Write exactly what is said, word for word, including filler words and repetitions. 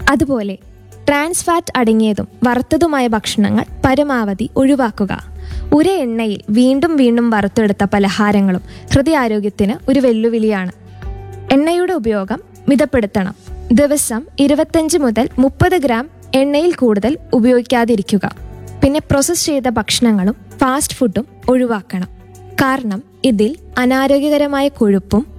അതുപോലെ trans fat അടങ്ങിയതും വറുത്തതുമായ ഭക്ഷണങ്ങൾ പരമാവധി ഒഴിവാക്കുക. ഒരേ എണ്ണയിൽ വീണ്ടും വീണ്ടും വറുത്തെടുത്ത പലഹാരങ്ങളും ഹൃദയാരോഗ്യത്തിന് ഒരു വെല്ലുവിളിയാണ്. എണ്ണയുടെ ഉപയോഗം മിതപ്പെടുത്തണം. ദിവസം ഇരുപത്തഞ്ച് മുതൽ മുപ്പത് ഗ്രാം എണ്ണയിൽ കൂടുതൽ ഉപയോഗിക്കാതിരിക്കുക. പിന്നെ പ്രോസസ്സ് ചെയ്ത ഭക്ഷണങ്ങളും ഫാസ്റ്റ് ഫുഡും ഒഴിവാക്കണം. കാരണം ഇതിൽ അനാരോഗ്യകരമായ കൊഴുപ്പും